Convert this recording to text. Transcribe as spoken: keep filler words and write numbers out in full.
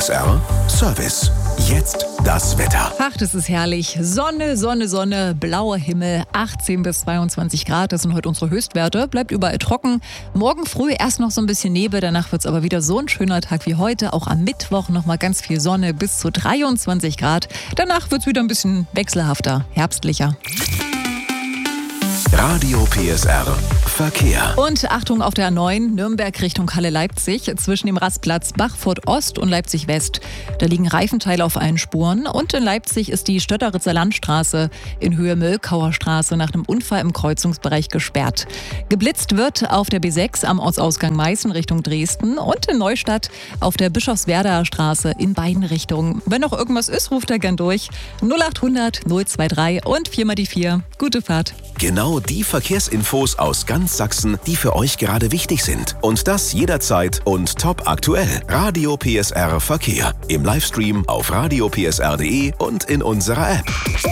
S R Service. Jetzt das Wetter. Ach, das ist herrlich. Sonne, Sonne, Sonne, blauer Himmel, achtzehn bis zweiundzwanzig Grad. Das sind heute unsere Höchstwerte. Bleibt überall trocken. Morgen früh erst noch so ein bisschen Nebel. Danach wird es aber wieder so ein schöner Tag wie heute. Auch am Mittwoch nochmal ganz viel Sonne bis zu dreiundzwanzig Grad. Danach wird es wieder ein bisschen wechselhafter, herbstlicher. Radio P S R Verkehr. Und Achtung auf der A neun, Nürnberg Richtung Halle-Leipzig, zwischen dem Rastplatz Bachfurt Ost und Leipzig West. Da liegen Reifenteile auf allen Spuren. Und in Leipzig ist die Stötteritzer Landstraße in Höhe Mölkauer Straße nach einem Unfall im Kreuzungsbereich gesperrt. Geblitzt wird auf der B sechs am Ortsausgang Meißen Richtung Dresden und in Neustadt auf der Bischofswerdaer Straße in beiden Richtungen. Wenn noch irgendwas ist, ruft er gern durch. null achthundert null drei und vier mal die vier. Gute Fahrt. Genau die Verkehrsinfos aus ganz Sachsen, die für euch gerade wichtig sind. Und das jederzeit und top aktuell. Radio P S R Verkehr. Im Livestream auf radio p s r punkt d e und in unserer App.